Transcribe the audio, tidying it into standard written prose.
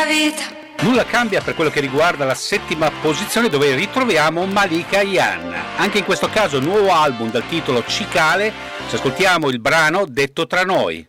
vita. Nulla cambia per quello che riguarda la settima posizione, dove ritroviamo Malika Yan. Anche in questo caso nuovo album dal titolo Cicale. Ci ascoltiamo il brano Detto tra noi.